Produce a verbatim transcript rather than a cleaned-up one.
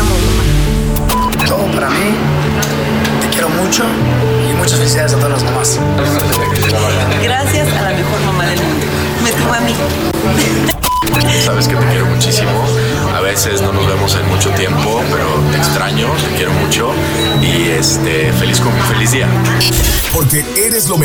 amo, mamá. Todo para mí. Te quiero mucho y muchas felicidades a todas las mamás. Gracias a la mejor mamá del mundo. Me tuvo a mí. Sabes que te quiero muchísimo. A veces no nos vemos en mucho tiempo, pero te extraño, te quiero mucho y este feliz feliz día. Porque eres lo mejor.